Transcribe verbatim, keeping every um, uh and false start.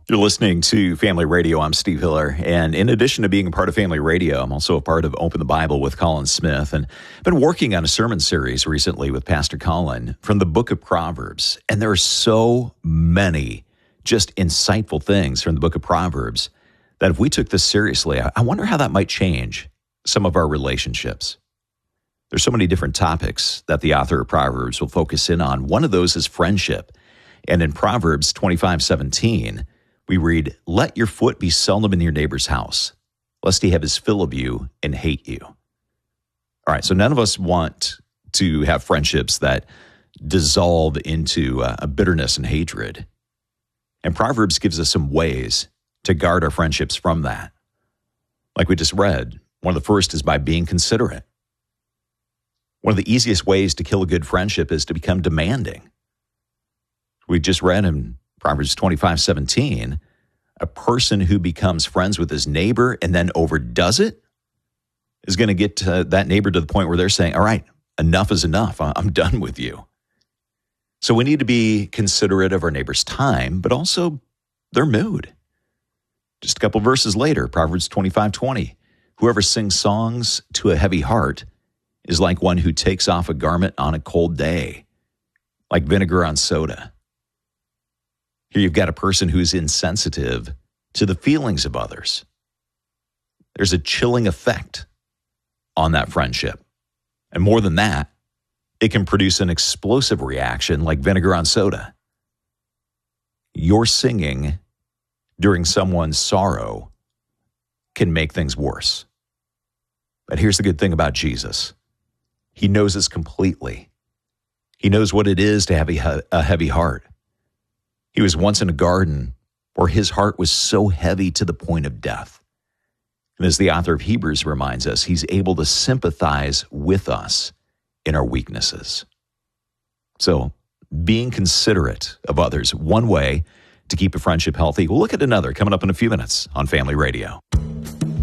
You're listening to Family Radio. I'm Steve Hiller. And in addition to being a part of Family Radio, I'm also a part of Open the Bible with Colin Smith. And I've been working on a sermon series recently with Pastor Colin from the book of Proverbs. And there are so many just insightful things from the book of Proverbs that if we took this seriously, I wonder how that might change some of our relationships. There's so many different topics that the author of Proverbs will focus in on. One of those is friendship. And in Proverbs twenty-five seventeen, we read, "Let your foot be seldom in your neighbor's house, lest he have his fill of you and hate you." All right, so none of us want to have friendships that dissolve into uh, a bitterness and hatred. And Proverbs gives us some ways to guard our friendships from that. Like we just read, one of the first is by being considerate. One of the easiest ways to kill a good friendship is to become demanding. We just read in Proverbs twenty-five seventeen, a person who becomes friends with his neighbor and then overdoes it is going to get to that neighbor to the point where they're saying, all right, enough is enough. I'm done with you. So we need to be considerate of our neighbor's time, but also their mood. Just a couple verses later, Proverbs twenty-five twenty, "Whoever sings songs to a heavy heart is like one who takes off a garment on a cold day, like vinegar on soda." Here you've got a person who's insensitive to the feelings of others. There's a chilling effect on that friendship. And more than that, it can produce an explosive reaction like vinegar on soda. Your singing during someone's sorrow can make things worse. But here's the good thing about Jesus. He knows us completely. He knows what it is to have a heavy heart. He was once in a garden where his heart was so heavy to the point of death. And as the author of Hebrews reminds us, he's able to sympathize with us in our weaknesses. So being considerate of others, one way to keep a friendship healthy. We'll look at another coming up in a few minutes on Family Radio.